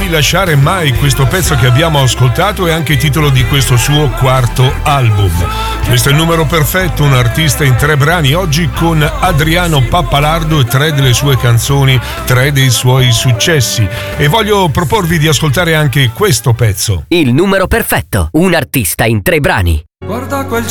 mai lasciare mai. Questo pezzo che abbiamo ascoltato è anche titolo di questo suo quarto album. Questo è il numero perfetto, un artista in 3 brani, oggi con Adriano Pappalardo e 3 delle sue canzoni, 3 dei suoi successi. E voglio proporvi di ascoltare anche questo pezzo. Il numero perfetto, un artista in 3 brani. Guarda quel